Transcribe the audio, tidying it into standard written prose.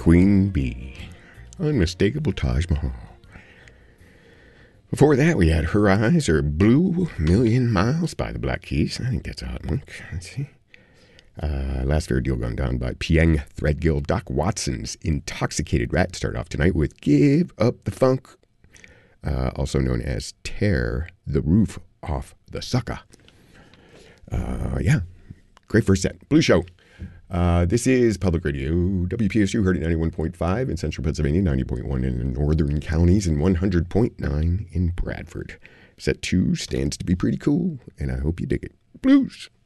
Queen Bee. Unmistakable Taj Mahal. Before that, we had Her Eyes Are Blue, Million Miles by the Black Keys. I think that's a hot one. Let's see. Last fair deal gone down by Pieng Threadgill. Doc Watson's Intoxicated Rat start off tonight with Give Up the Funk, also known as Tear the Roof Off the Sucker. Yeah, great first set. Blue Show. This is Public Radio, WPSU, heard at 91.5 in central Pennsylvania, 90.1 in the northern counties, and 100.9 in Bradford. Set 2 stands to be pretty cool, and I hope you dig it. Blues.